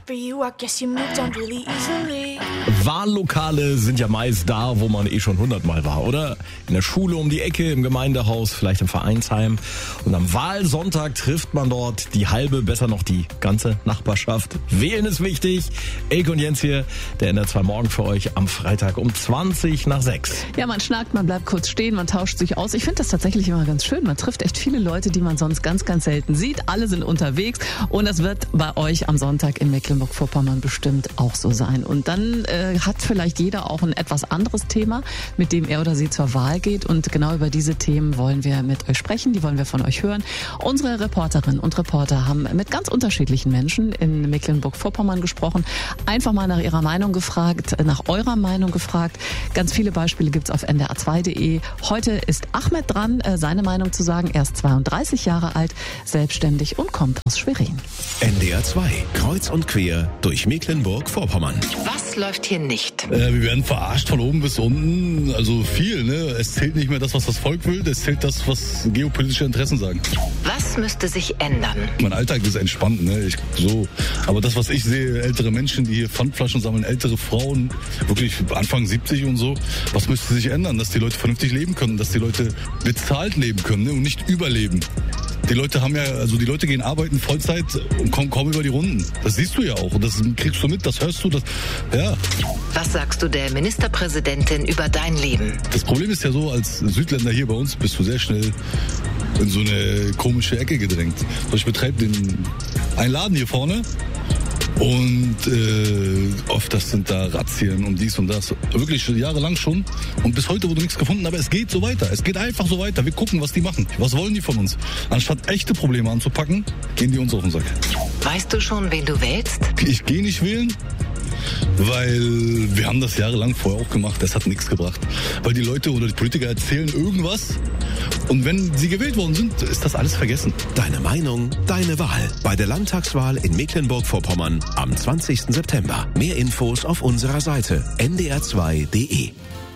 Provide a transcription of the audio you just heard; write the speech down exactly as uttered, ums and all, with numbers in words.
for you, I guess you moved on really easily. Wahllokale sind ja meist da, wo man eh schon hundertmal war, oder? In der Schule um die Ecke, im Gemeindehaus, vielleicht im Vereinsheim. Und am Wahlsonntag trifft man dort die halbe, besser noch die ganze Nachbarschaft. Wählen ist wichtig. Elke und Jens hier, der N R zwei Morgen für euch am Freitag um zwanzig nach sechs. Ja, man schnackt, man bleibt kurz stehen, man tauscht sich aus. Ich finde das tatsächlich immer ganz schön. Man trifft echt viele Leute, die man sonst ganz, ganz selten sieht. Alle sind unterwegs und das wird bei euch am Sonntag in Mecklenburg-Vorpommern bestimmt auch so sein. Und dann äh, hat vielleicht jeder auch ein etwas anderes Thema, mit dem er oder sie zur Wahl geht. Und genau über diese Themen wollen wir mit euch sprechen, die wollen wir von euch hören. Unsere Reporterinnen und Reporter haben mit ganz unterschiedlichen Menschen in Mecklenburg-Vorpommern gesprochen, einfach mal nach ihrer Meinung gefragt, nach eurer Meinung gefragt. Ganz viele Beispiele gibt's auf n d r zwei punkt d e. Heute ist Ahmed dran, seine Meinung zu sagen. Er ist zweiunddreißig Jahre alt, selbstständig und kommt aus Schwerin. N D R zwei, kreuz und quer durch Mecklenburg-Vorpommern. Was läuft hier nicht? Äh, wir werden verarscht von oben bis unten, also viel, ne? Es zählt nicht mehr das, was das Volk will, es zählt das, was geopolitische Interessen sagen. Was müsste sich ändern? Mein Alltag ist entspannt, ne? Ich, so. Aber das, was ich sehe, ältere Menschen, die hier Pfandflaschen sammeln, ältere Frauen, wirklich Anfang siebzig und so, was müsste sich ändern, dass die Leute vernünftig leben können, dass die Leute bezahlt leben können, ne? Und nicht überleben. Die Leute haben ja, also die Leute gehen arbeiten Vollzeit und kommen kaum über die Runden. Das siehst du ja auch und das kriegst du mit, das hörst du, das, ja. Was sagst du der Ministerpräsidentin über dein Leben? Das Problem ist ja so, als Südländer hier bei uns bist du sehr schnell in so eine komische Ecke gedrängt. Ich betreibe den einen Laden hier vorne. Und äh, oft das sind da Razzien und dies und das. Wirklich jahrelang schon. Und bis heute wurde nichts gefunden. Aber es geht so weiter. Es geht einfach so weiter. Wir gucken, was die machen. Was wollen die von uns? Anstatt echte Probleme anzupacken, gehen die uns auf den Sack. Weißt du schon, wen du wählst? Ich gehe nicht wählen. Weil wir haben das jahrelang vorher auch gemacht. Das hat nichts gebracht. Weil die Leute oder die Politiker erzählen irgendwas. Und wenn sie gewählt worden sind, ist das alles vergessen. Deine Meinung, deine Wahl. Bei der Landtagswahl in Mecklenburg-Vorpommern am zwanzigsten September. Mehr Infos auf unserer Seite n d r zwei punkt d e.